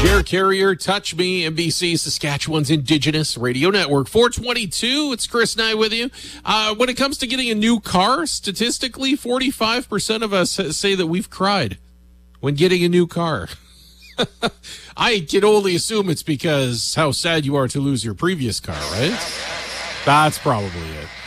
Air Carrier, Touch Me, NBC, Saskatchewan's Indigenous Radio Network. 422, it's Chris and I with you. When it comes to getting a new car, statistically, 45% of us say that we've cried when getting a new car. I can only assume it's because how sad you are to lose your previous car, right? That's probably it.